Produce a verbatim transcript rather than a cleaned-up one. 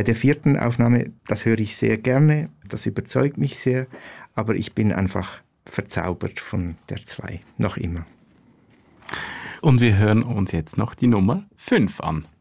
Bei der vierten Aufnahme, das höre ich sehr gerne, das überzeugt mich sehr, aber ich bin einfach verzaubert von der zwei, noch immer. Und wir hören uns jetzt noch die Nummer fünf an.